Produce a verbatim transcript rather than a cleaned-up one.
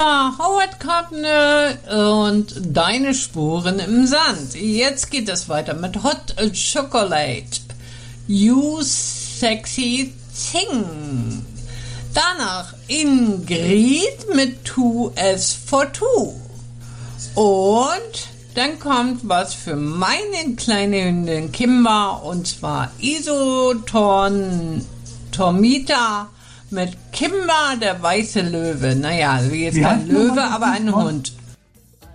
Howard Carpenter und Deine Spuren im Sand. Jetzt geht es weiter mit Hot Chocolate. You Sexy Thing. Danach Ingrid mit Two S for Two. Und dann kommt was für meine kleine Hündin Kimba, und zwar Isoton Tomita mit Kimba, der weiße Löwe. Naja, also jetzt kein Löwe, aber ein Hund.